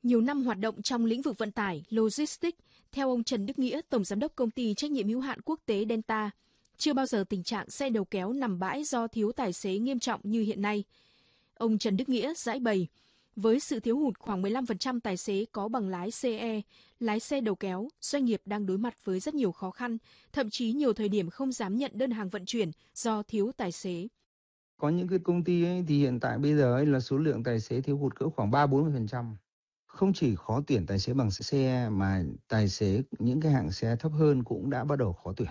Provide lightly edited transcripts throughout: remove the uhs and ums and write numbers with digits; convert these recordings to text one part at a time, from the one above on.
Nhiều năm hoạt động trong lĩnh vực vận tải, logistics, theo ông Trần Đức Nghĩa, Tổng Giám đốc Công ty Trách nhiệm hữu hạn Quốc tế Delta, chưa bao giờ tình trạng xe đầu kéo nằm bãi do thiếu tài xế nghiêm trọng như hiện nay. Ông Trần Đức Nghĩa giải bày, với sự thiếu hụt khoảng 15% tài xế có bằng lái CE, lái xe đầu kéo, doanh nghiệp đang đối mặt với rất nhiều khó khăn, thậm chí nhiều thời điểm không dám nhận đơn hàng vận chuyển do thiếu tài xế. Có những cái công ty ấy, thì hiện tại bây giờ ấy là số lượng tài xế thiếu hụt cỡ khoảng 3-40%. Không chỉ khó tuyển tài xế bằng xe mà tài xế những cái hạng xe thấp hơn cũng đã bắt đầu khó tuyển.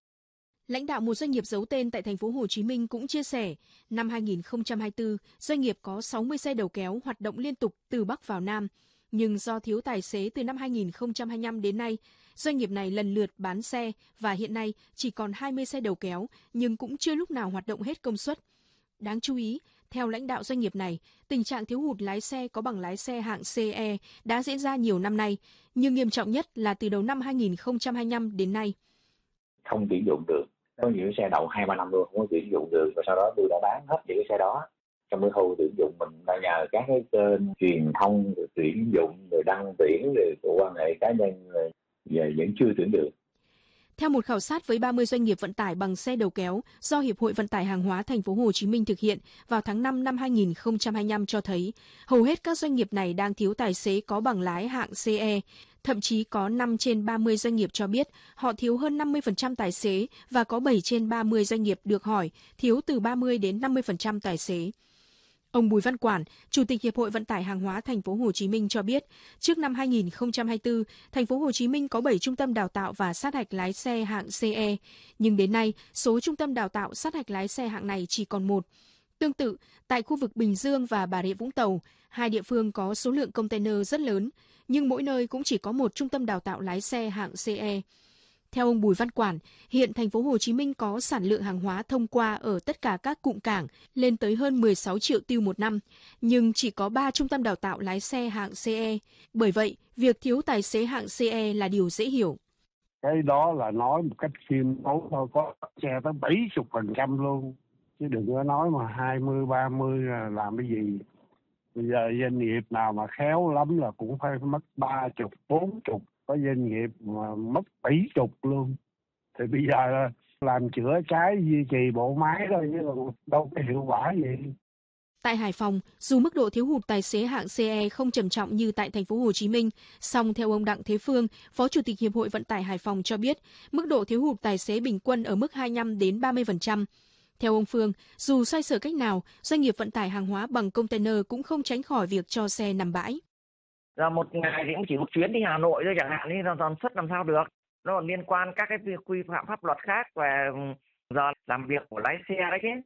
Lãnh đạo một doanh nghiệp giấu tên tại thành phố Hồ Chí Minh cũng chia sẻ, năm 2024, doanh nghiệp có 60 xe đầu kéo hoạt động liên tục từ Bắc vào Nam, nhưng do thiếu tài xế từ năm 2025 đến nay, doanh nghiệp này lần lượt bán xe và hiện nay chỉ còn 20 xe đầu kéo nhưng cũng chưa lúc nào hoạt động hết công suất. Đáng chú ý, theo lãnh đạo doanh nghiệp này, tình trạng thiếu hụt lái xe có bằng lái xe hạng CE đã diễn ra nhiều năm nay, nhưng nghiêm trọng nhất là từ đầu năm 2025 đến nay. Không tuyển dụng được, có những xe đậu 2-3 năm luôn không có tuyển dụng được, và sau đó tôi đã bán hết những cái xe đó. Trong cái khâu tuyển dụng mình đã nhờ các cái kênh truyền thông rồi tuyển dụng rồi đăng tuyển rồi quan hệ cá nhân rồi vẫn chưa tuyển được. Theo một khảo sát với 30 doanh nghiệp vận tải bằng xe đầu kéo do Hiệp hội Vận tải Hàng hóa Thành phố Hồ Chí Minh thực hiện vào tháng 5 năm 2025 cho thấy, hầu hết các doanh nghiệp này đang thiếu tài xế có bằng lái hạng CE. Thậm chí có 5 trên 30 doanh nghiệp cho biết họ thiếu hơn 50% tài xế và có 7 trên 30 doanh nghiệp được hỏi thiếu từ 30 đến 50% tài xế. Ông Bùi Văn Quản, Chủ tịch Hiệp hội Vận tải Hàng hóa Thành phố Hồ Chí Minh cho biết, trước năm 2024, Thành phố Hồ Chí Minh có 7 trung tâm đào tạo và sát hạch lái xe hạng CE, nhưng đến nay, số trung tâm đào tạo sát hạch lái xe hạng này chỉ còn 1. Tương tự, tại khu vực Bình Dương và Bà Rịa Vũng Tàu, hai địa phương có số lượng container rất lớn, nhưng mỗi nơi cũng chỉ có một trung tâm đào tạo lái xe hạng CE. Theo ông Bùi Văn Quản, hiện thành phố Hồ Chí Minh có sản lượng hàng hóa thông qua ở tất cả các cụm cảng lên tới hơn 16 triệu tiêu một năm, nhưng chỉ có 3 trung tâm đào tạo lái xe hạng CE. Bởi vậy, việc thiếu tài xế hạng CE là điều dễ hiểu. Cái đó là nói một cách khiêm tốn thôi, có xe tới 70% luôn, chứ đừng có nói mà 20-30 là làm cái gì. Bây giờ doanh nghiệp nào mà khéo lắm là cũng phải mất 30-40, có doanh nghiệp mà mất 70 luôn. Thì bây giờ là làm chữa cháy duy trì bộ máy thôi chứ đâu có hiệu quả gì. Tại Hải Phòng, dù mức độ thiếu hụt tài xế hạng CE không trầm trọng như tại thành phố Hồ Chí Minh, song theo ông Đặng Thế Phương, Phó Chủ tịch Hiệp hội Vận tải Hải Phòng cho biết, mức độ thiếu hụt tài xế bình quân ở mức 25 đến 30%. Theo ông Phương, dù xoay sở cách nào, doanh nghiệp vận tải hàng hóa bằng container cũng không tránh khỏi việc cho xe nằm bãi. Giờ một ngày thì cũng chỉ một chuyến đi Hà Nội thôi chẳng hạn, thì tần suất làm sao được. Nó còn liên quan các cái việc quy phạm pháp luật khác về giờ làm việc của lái xe đấy chứ.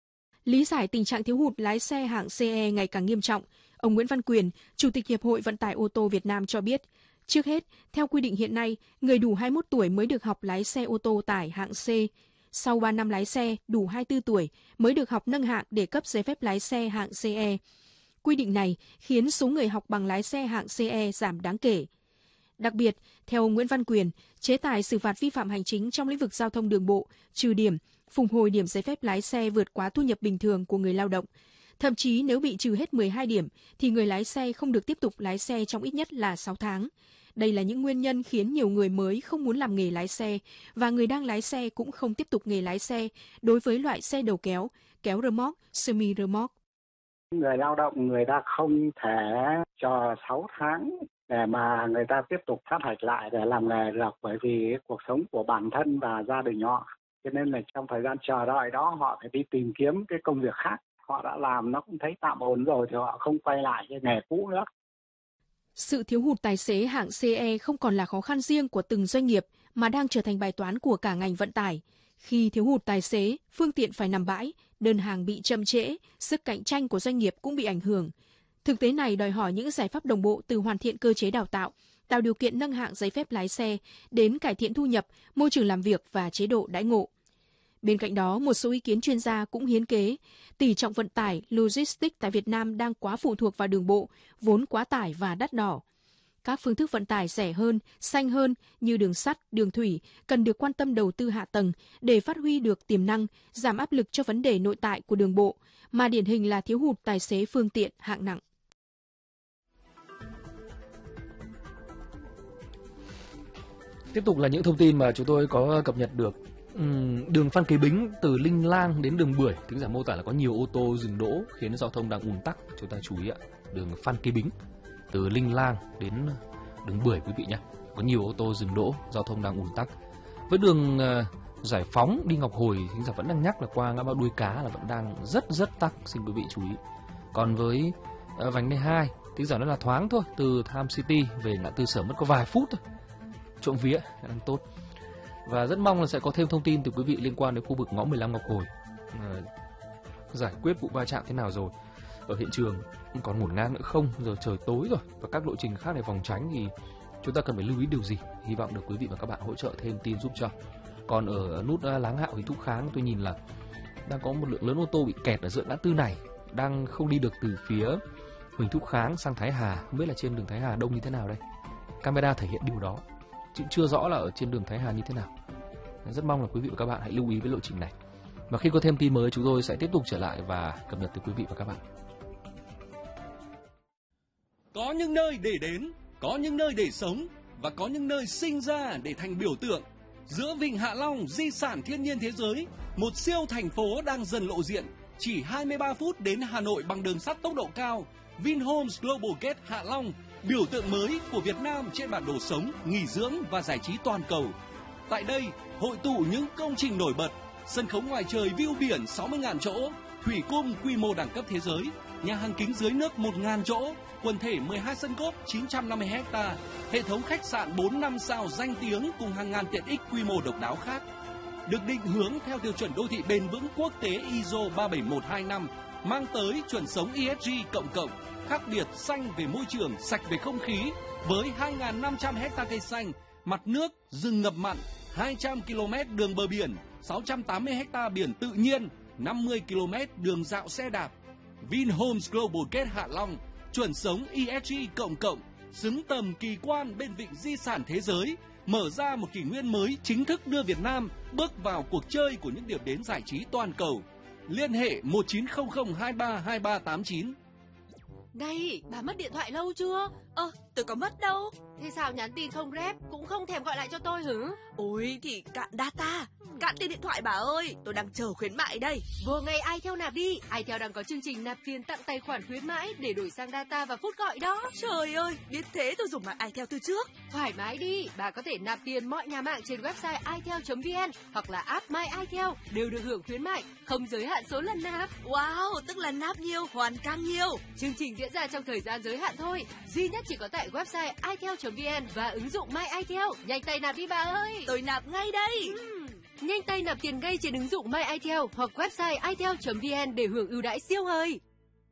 Lý giải tình trạng thiếu hụt lái xe hạng CE ngày càng nghiêm trọng, ông Nguyễn Văn Quyền, Chủ tịch Hiệp hội Vận tải ô tô Việt Nam cho biết, trước hết, theo quy định hiện nay, người đủ 21 tuổi mới được học lái xe ô tô tải hạng C. Sau 3 năm lái xe, đủ 24 tuổi mới được học nâng hạng để cấp giấy phép lái xe hạng CE. Quy định này khiến số người học bằng lái xe hạng CE giảm đáng kể. Đặc biệt, theo ông Nguyễn Văn Quyền, chế tài xử phạt vi phạm hành chính trong lĩnh vực giao thông đường bộ, trừ điểm, phục hồi điểm giấy phép lái xe vượt quá thu nhập bình thường của người lao động. Thậm chí nếu bị trừ hết 12 điểm, thì người lái xe không được tiếp tục lái xe trong ít nhất là 6 tháng. Đây là những nguyên nhân khiến nhiều người mới không muốn làm nghề lái xe, và người đang lái xe cũng không tiếp tục nghề lái xe đối với loại xe đầu kéo, kéo rơ moóc, semi-rơ moóc. Người lao động người ta không thể chờ 6 tháng để mà người ta tiếp tục sát hạch lại để làm nghề được, bởi vì cuộc sống của bản thân và gia đình họ. Cho nên là trong thời gian chờ đợi đó họ phải đi tìm kiếm cái công việc khác. Họ đã làm nó cũng thấy tạm ổn rồi thì họ không quay lại cái nghề cũ nữa. Sự thiếu hụt tài xế hạng CE không còn là khó khăn riêng của từng doanh nghiệp mà đang trở thành bài toán của cả ngành vận tải. Khi thiếu hụt tài xế, phương tiện phải nằm bãi, đơn hàng bị chậm trễ, sức cạnh tranh của doanh nghiệp cũng bị ảnh hưởng. Thực tế này đòi hỏi những giải pháp đồng bộ từ hoàn thiện cơ chế đào tạo, tạo điều kiện nâng hạng giấy phép lái xe, đến cải thiện thu nhập, môi trường làm việc và chế độ đãi ngộ. Bên cạnh đó, một số ý kiến chuyên gia cũng hiến kế, tỷ trọng vận tải, logistics tại Việt Nam đang quá phụ thuộc vào đường bộ, vốn quá tải và đắt đỏ. Các phương thức vận tải rẻ hơn, xanh hơn như đường sắt, đường thủy cần được quan tâm đầu tư hạ tầng để phát huy được tiềm năng, giảm áp lực cho vấn đề nội tại của đường bộ, mà điển hình là thiếu hụt tài xế phương tiện hạng nặng. Tiếp tục là những thông tin mà chúng tôi có cập nhật được. Đường Phan Kế Bính từ Linh Lang đến đường Bưởi, thính giả mô tả là có nhiều ô tô dừng đỗ khiến giao thông đang ùn tắc. Chúng ta chú ý ạ, đường Phan Kế Bính từ Linh Lang đến đường Bưởi quý vị nhé, có nhiều ô tô dừng đỗ, giao thông đang ùn tắc. Với đường Giải Phóng đi Ngọc Hồi, thính giả vẫn đang nhắc là qua ngã ba Đuôi Cá là vẫn đang rất tắc, xin quý vị chú ý. Còn với vành đai 2, thính giả nói là thoáng thôi, từ Tham City về ngã tư Sở mất có vài phút thôi, trộm vía đang tốt. Và rất mong là sẽ có thêm thông tin từ quý vị liên quan đến khu vực ngõ 15 Ngọc Hồi, giải quyết vụ va chạm thế nào rồi, ở hiện trường còn ngổn ngang nữa không, giờ trời tối rồi và các lộ trình khác để phòng tránh thì chúng ta cần phải lưu ý điều gì. Hy vọng được quý vị và các bạn hỗ trợ thêm tin giúp cho. Còn ở nút Láng Hạo Huỳnh Thúc Kháng tôi nhìn là đang có một lượng lớn ô tô bị kẹt ở giữa ngã tư này, đang không đi được từ phía Huỳnh Thúc Kháng sang Thái Hà. Không biết là trên đường Thái Hà đông như thế nào đây, camera thể hiện điều đó chứ chưa rõ là ở trên đường Thái Hà như thế nào. Rất mong là quý vị và các bạn hãy lưu ý với lộ trình này. Và khi có thêm tin mới chúng tôi sẽ tiếp tục trở lại và cập nhật tới quý vị và các bạn. Có những nơi để đến, có những nơi để sống và có những nơi sinh ra để thành biểu tượng. Giữa Vịnh Hạ Long, di sản thiên nhiên thế giới, một siêu thành phố đang dần lộ diện. Chỉ 23 phút đến Hà Nội bằng đường sắt tốc độ cao. Vinhomes Global Gate Hạ Long, biểu tượng mới của Việt Nam trên bản đồ sống, nghỉ dưỡng và giải trí toàn cầu. Tại đây, hội tụ những công trình nổi bật, sân khấu ngoài trời view biển 60.000 chỗ, thủy cung quy mô đẳng cấp thế giới, nhà hàng kính dưới nước 1.000 chỗ, quần thể 12 sân golf 950 ha, hệ thống khách sạn 4-5 sao danh tiếng cùng hàng ngàn tiện ích quy mô độc đáo khác. Được định hướng theo tiêu chuẩn đô thị bền vững quốc tế ISO 37125, mang tới chuẩn sống ESG cộng, khác biệt xanh về môi trường, sạch về không khí, với 2.500 ha cây xanh, mặt nước, rừng ngập mặn, 200 km đường bờ biển, 680 ha biển tự nhiên, 50 km đường dạo xe đạp. Vinhomes Global Gate Hạ Long, chuẩn sống ESG cộng, xứng tầm kỳ quan bên vịnh di sản thế giới, mở ra một kỷ nguyên mới chính thức đưa Việt Nam bước vào cuộc chơi của những điểm đến giải trí toàn cầu. Liên hệ 1900232389. Này, bà mất điện thoại lâu chưa? Tôi có mất đâu. Thế sao nhắn tin không rep, cũng không thèm gọi lại cho tôi hử? Ôi thì cạn data, cạn tiền điện thoại bà ơi, tôi đang chờ khuyến mại đây. Vừa ngày iTel nạp đi, iTel đang có chương trình nạp tiền tặng tài khoản khuyến mãi để đổi sang data và phút gọi đó. Trời ơi, biết thế tôi dùng mạng iTel từ trước. Thoải mái đi, bà có thể nạp tiền mọi nhà mạng trên website itel.vn hoặc là app My iTel đều được hưởng khuyến mại, không giới hạn số lần nạp. Wow, tức là nạp nhiều, hoàn càng nhiều. Chương trình diễn ra trong thời gian giới hạn thôi, duy nhất chỉ có tại website itel.vn và ứng dụng My iTel. Nhanh tay nạp đi bà ơi. Tôi nạp ngay đây. Nhanh tay nạp tiền ngay trên ứng dụng My iTel hoặc website itel.vn để hưởng ưu đãi siêu hời.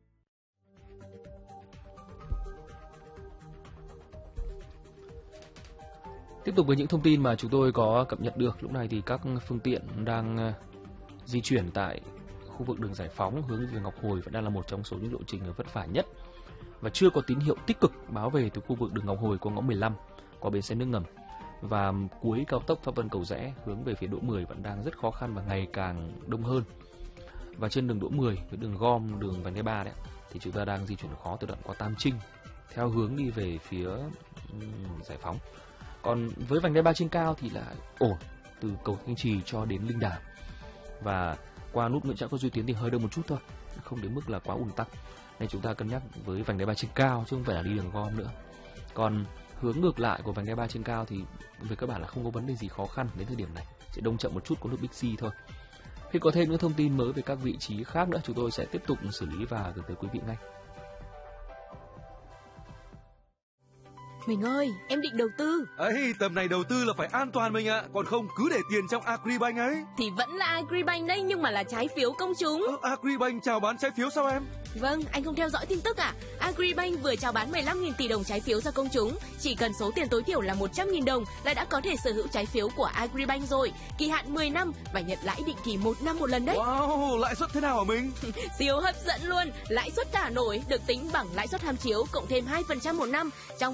Tiếp tục với những thông tin mà chúng tôi có cập nhật được. Lúc này thì các phương tiện đang di chuyển tại khu vực đường Giải Phóng hướng về Ngọc Hồi vẫn đang là một trong số những lộ trình vất vả nhất và chưa có tín hiệu tích cực báo về từ khu vực đường Ngọc Hồi qua ngõ 15 qua bến xe nước ngầm. Và cuối cao tốc Pháp Vân Cầu Giẽ hướng về phía Đỗ 10 vẫn đang rất khó khăn và ngày càng đông hơn. Và trên đường Đỗ 10 với đường gom, đường vành đai 3 đấy thì chúng ta đang di chuyển khó từ đoạn qua Tam Trinh theo hướng đi về phía Giải Phóng. Còn với vành đai 3 trên cao thì là ổn từ cầu Thanh Trì cho đến Linh Đàm. Và qua nút Nguyễn Trãi Có Duy Tiến thì hơi đông một chút thôi, không đến mức là quá ùn tắc. Nên chúng ta cân nhắc với vành đai 3 trên cao chứ không phải là đi đường gom nữa. Còn hướng ngược lại của vành đai 3 trên cao thì về cơ bản là không có vấn đề gì khó khăn đến thời điểm này, chỉ đông chậm một chút có nút Bixi thôi. Khi có thêm những thông tin mới về các vị trí khác nữa, chúng tôi sẽ tiếp tục xử lý và gửi tới quý vị ngay. Mình ơi, em định đầu tư. Ấy, tầm này đầu tư là phải an toàn mình ạ, còn không cứ để tiền trong Agribank ấy. Thì vẫn là Agribank đấy, nhưng mà là trái phiếu công chúng. Agribank chào bán trái phiếu sao em? Vâng, anh không theo dõi tin tức à? Agribank vừa chào bán 15.000 tỷ đồng trái phiếu ra công chúng. Chỉ cần số tiền tối thiểu là 100.000 đồng là đã có thể sở hữu trái phiếu của Agribank rồi. Kỳ hạn 10 năm và nhận lãi định kỳ 1 năm một lần đấy. Wow, lãi suất thế nào hả mình? Siêu hấp dẫn luôn. Lãi suất thả nổi được tính bằng lãi suất tham chiếu cộng thêm 2% một năm trong vòng 5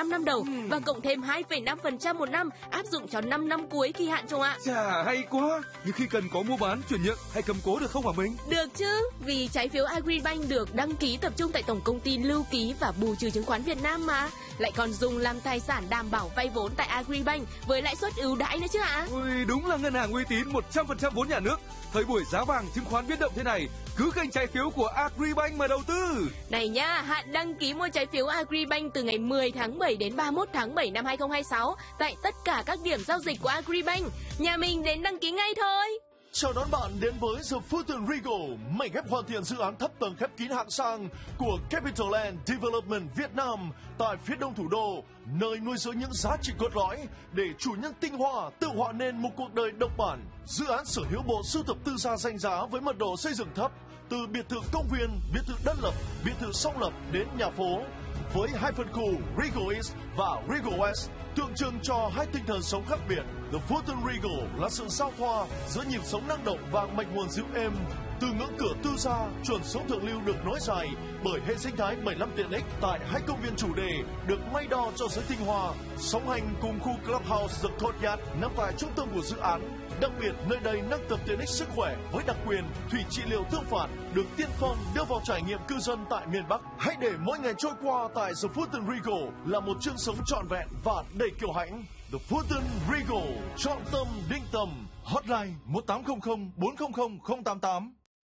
5 năm đầu và cộng thêm 2,5% một năm áp dụng cho 5 năm cuối kỳ hạn Trung ạ. Chà, hay quá. Nhưng khi cần có mua bán, chuyển nhượng hay cầm cố được không hả mình? Được chứ, vì trái phiếu Agribank được đăng ký tập trung tại Tổng công ty Lưu ký và Bù trừ chứng khoán Việt Nam mà. Lại còn dùng làm tài sản đảm bảo vay vốn tại Agribank với lãi suất ưu đãi nữa chứ ạ. Ui, đúng là ngân hàng uy tín 100% vốn nhà nước. Thời buổi giá vàng chứng khoán biến động thế này, cứ kênh trái phiếu của Agribank mà đầu tư. Này nhá, hạn đăng ký mua trái phiếu Agribank từ ngày 10 tháng 7 đến 31 tháng 7 năm 2026 tại tất cả các điểm giao dịch của Agribank. Nhà mình đến đăng ký ngay thôi. Chào đón bạn đến với The Fulton Regal, mảnh ghép hoàn thiện dự án thấp tầng khép kín hạng sang của Capital Land Development Việt Nam tại phía đông thủ đô, nơi nuôi dưỡng những giá trị cốt lõi để chủ nhân tinh hoa tự họa nên một cuộc đời độc bản. Dự án sở hữu bộ sưu tập tư gia danh giá với mật độ xây dựng thấp, từ biệt thự công viên, biệt thự đơn lập, biệt thự song lập đến nhà phố, với hai phân khu Regal East và Regal West, tượng trưng cho hai tinh thần sống khác biệt. The Fulton Regal là sự giao thoa giữa nhịp sống năng động và mạch nguồn dịu êm. Từ ngưỡng cửa tư gia, chuẩn sống thượng lưu được nối dài bởi hệ sinh thái 75 tiện ích tại hai công viên chủ đề được may đo cho giới tinh hoa. Song hành cùng khu Clubhouse The Courtyard nằm tại trung tâm của dự án. Đặc biệt, nơi đây nâng tầm tiện ích sức khỏe với đặc quyền thủy trị liệu tương phản được tiên phong đưa vào trải nghiệm cư dân tại miền Bắc. Hãy để mỗi ngày trôi qua tại The Fulton Regal là một chương sống trọn vẹn và đầy kiêu hãnh. The Fulton Regal, chọn tâm định tầm. Hotline 1800 400 088.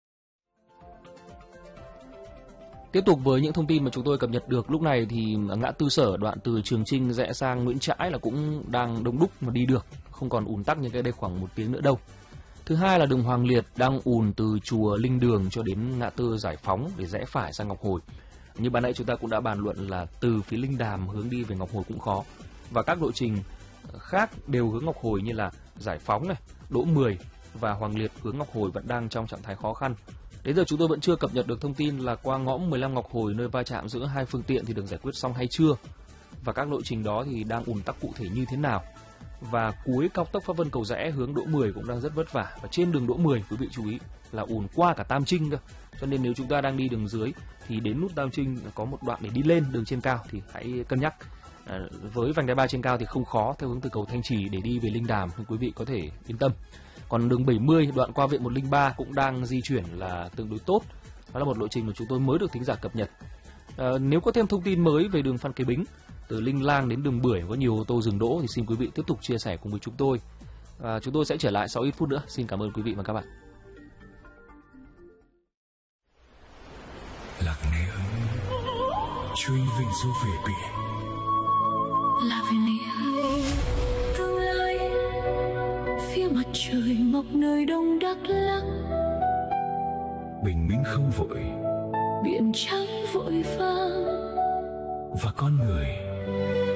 Tiếp tục với những thông tin mà chúng tôi cập nhật được lúc này thì ngã tư Sở đoạn từ Trường Chinh rẽ sang Nguyễn Trãi là cũng đang đông đúc mà đi được, không còn ùn tắc như cái đây khoảng 1 tiếng nữa đâu. Thứ hai là đường Hoàng Liệt đang ùn từ chùa Linh Đường cho đến ngã tư Giải Phóng để rẽ phải sang Ngọc Hồi. Như ban nãy chúng ta cũng đã bàn luận là từ phía Linh Đàm hướng đi về Ngọc Hồi cũng khó. Và các lộ trình khác đều hướng Ngọc Hồi như là Giải Phóng này, Đỗ 10 và Hoàng Liệt hướng Ngọc Hồi vẫn đang trong trạng thái khó khăn. Đến giờ chúng tôi vẫn chưa cập nhật được thông tin là qua ngõ 15 Ngọc Hồi nơi va chạm giữa hai phương tiện thì được giải quyết xong hay chưa. Và các lộ trình đó thì đang ùn tắc cụ thể như thế nào. Và cuối cao tốc Pháp Vân Cầu Giẽ hướng Đỗ 10 cũng đang rất vất vả. Và trên đường Đỗ 10 quý vị chú ý là ùn qua cả Tam Trinh cơ. Cho nên nếu chúng ta đang đi đường dưới thì đến nút Tam Trinh có một đoạn để đi lên đường trên cao thì hãy cân nhắc. Với vành đai 3 trên cao thì không khó theo hướng từ cầu Thanh Trì để đi về Linh Đàm thì quý vị có thể yên tâm. Còn đường 70 đoạn qua viện 103 cũng đang di chuyển là tương đối tốt. Đó là một lộ trình mà chúng tôi mới được thính giả cập nhật. Nếu có thêm thông tin mới về đường Phan Kế Bính từ Linh Lang đến đường Bưởi có nhiều ô tô dừng đỗ thì xin quý vị tiếp tục chia sẻ cùng với chúng tôi. Chúng tôi sẽ trở lại sau ít phút nữa. Xin cảm ơn quý vị và các bạn. Lạc Nea truy vinh du về biển. Lavinia tương lai phía mặt trời mọc nơi đông Đắk Lắk. Bình minh không vội, biển trắng vội vàng và con người